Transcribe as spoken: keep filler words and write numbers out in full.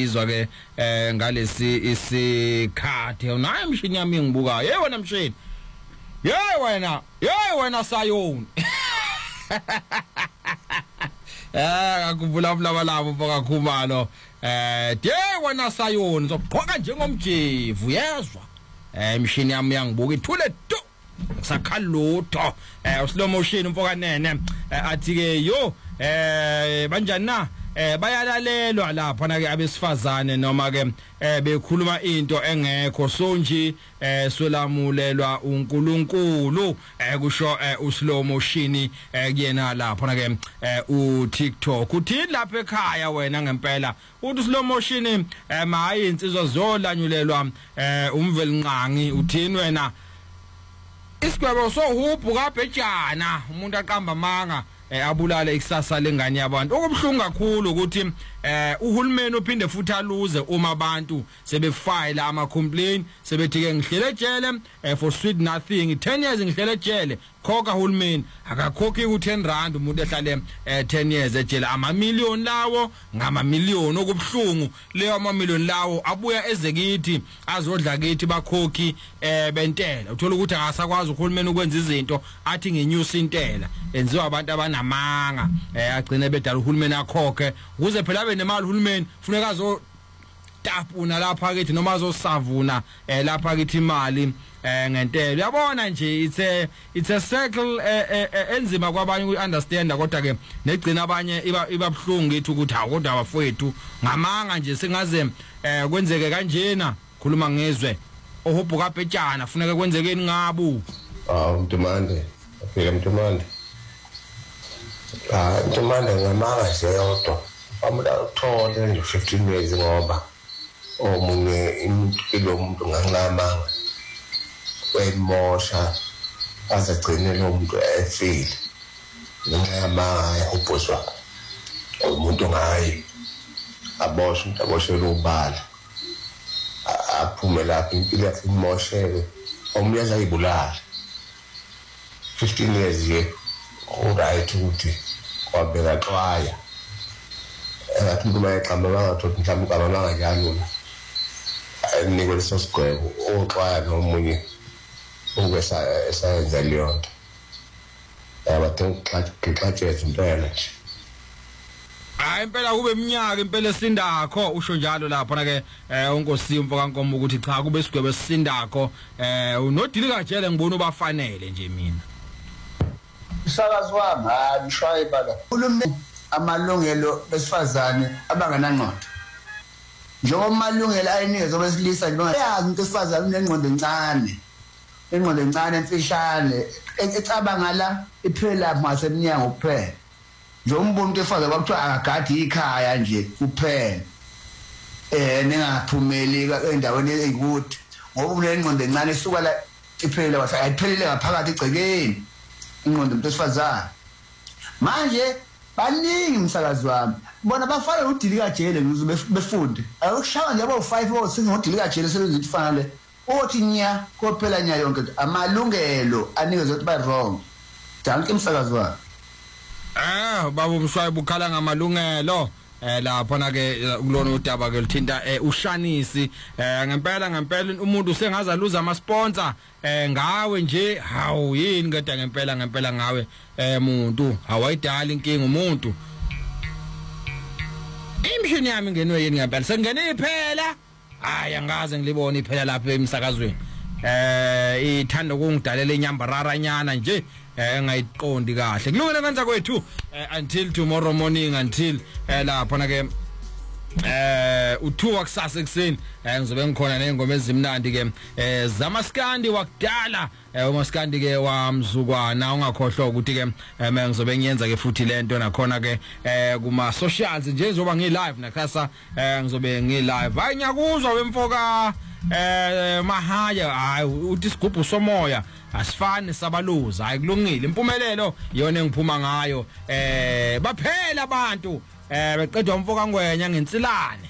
sizwa ke eh ngalesi isikhathi naye mshini yami ngibuka hey wena mshini hey wena hey wena sayoni eh akuvula vula labo mfoka Khumalo eh de wena sayoni zogqoka njengomjevu yezwa eh mshini yami yangibuka ithule tu sakhalutho eh slow motion mfoka nene athi ke yo eh banjani na eh bayalalelwa lapha na ke abesifazane noma ke eh bekhuluma into engekho so nje eh solamulelwa uNkulunkulu eh kusho uslow motion eh kuyena lapha na ke u TikTok uthi lapha ekhaya wena ngempela uthi slow motion eh mayi insizwa zolanyulelwa eh umvelinqangi uthini wena isigwebo so huphu kabhejana umuntu aqamba manga abulala ikusasa lengane yabantu okubhlungu kakhulu ukuthi eh uhulumeni uphinde futhi aluze uma abantu sebefile ama complaint sebethi ke ngihlele ejele for sweet nothing ten years ngihlele ejele khokha uhulumeni akakhokhi u ten rand umuntu ehlale ten years ejele ama million lawo ngama million okubhlungu leyo ama million lawo abuya ezekithi azodla kithi bakhokhi eh bentela uthola ukuthi akasakwazi uhulumeni ukwenza izinto athi ngenyusa intela enziwa abantu abanamanga eh agcine bedala uhulumeni akhokhe ukuze phela abe nemali uhulumeni funeka azo tapuna lapha kithi noma azosavuna eh lapha kithi imali eh ngentela uyabona nje it's a it's a circle enzima kwabanye ku understand kodwa ke negcina abanye iba ibabhlungu ithi ukuthi ha kodwa abafowethu ngamanga nje singaze eh kwenzeke kanjena khuluma ngezwe ohobho kabhetjana funeka kwenzekeni ngabu ah umntumande afika umntumande ah umntumande ngamanga nje yodwa amula uthole nje fifteen years ngoba omunye impilo umuntu ngangamanga wemosha azagcine lo muntu efile ngamanga ubhoswa umuntu ngayi abosha umuntu aboshela ubala aphume lapha impilo yakhe imosheke omunye azayibulala fifteen years ye uright ukuthi kwabeka xwaya athi umuntu mayeqamba bangathothi mhlawumbe kwabanga njalo anikwe leso sigwebo oxwaya nomunye ukwesa esayenza leyo nto abathe xaxaxethe impela nje hayi impela kube iminyaka impela esindakho usho njalo lapha na ke uNkosimfo kaNkomo ukuthi cha kube isigwebo esindakho eh unodili kajele ngibona ubafanele nje mina isakazi wami hayi mshwaye bala uhulumeni amalungelo besifazane abanganangqondo njengoba amalungelo ayinikezwe besilisa njengoba yazi umuntu esifazane unengqondo encane engqondo encane emfishane ecabanga la iphela masemnyango kuphela njengoba umuntu esifazane bakuthiwa akagadi ikhaya nje kuphela eh ningaphumeli endaweni eyikude ngoba unengqondo encane isuka la iphela wathi ayiphelele ngaphakathi egcekeni ingqondo umuntu esifazane manje baningi umsakazi wami bona bafana udili kajele ngizobe befunde akushaya nje abo five or six ngodili kajele sebenzithi fanele othi nya kophela nya yonke amalungelo anikezwe ukuthi ba wrong danke umsakazi wami ah baba Mshwaye bukhala ngamalungelo eh lapha na ke kulona udaba ke lithinta ushanisi eh ngempela ngempela umuntu usengaza luza ama sponsor eh ngawe nje hawu yini kodwa ngempela ngempela ngawe eh umuntu awayidala inkinga umuntu imshini yami ngenwe yini ngempela sengene iphela hayi angaze ngilibone iphela lapha emsakazweni eh ithanda ukungidalela inyambarara nyana nje engayiqondi kahle kulungile kanza kwethu until tomorrow morning until lapha na ke eh u2 wakusasa ekseni ngizobe ngikhona nezingoma ezimnandi ke zamaskandi wakudala umaskandi ke wamzukwana ungakhohlwa ukuthi ke ngizobe ngiyenza ke futhi lento nakhona ke kuma socials nje ngizoba ngi live nakhasa ngizobe ngi live hayi nyakuzwa wemfoka eh mahaya hayi uthi isigubhu somoya asifani sabaluza hayi kulungile impumelelo yona engiphuma ngayo eh baphela abantu eh beqedwa umfoka ngwenya ngensilane